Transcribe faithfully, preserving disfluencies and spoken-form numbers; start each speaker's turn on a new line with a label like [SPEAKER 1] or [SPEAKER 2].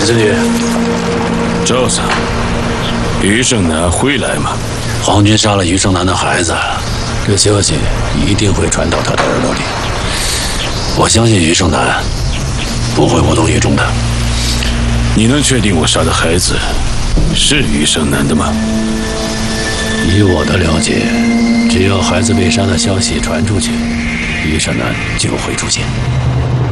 [SPEAKER 1] 李将军，
[SPEAKER 2] 赵桑，余胜男会来吗？
[SPEAKER 1] 皇军杀了余胜男的孩子，这消息一定会传到他的耳朵里。我相信余胜男不会无动于衷的。
[SPEAKER 2] 你能确定我杀的孩子是余胜男的吗？
[SPEAKER 1] 以我的了解，只要孩子被杀的消息传出去，余胜男就会出现。